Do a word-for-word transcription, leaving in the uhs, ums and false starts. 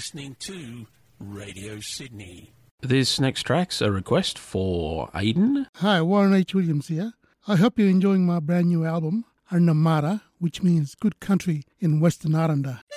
listening to Radio Sydney. This next track's a request for Aidan. Hi, Warren H. Williams here. I hope you're enjoying my brand new album, Arnamara, which means good country in Western Aranda.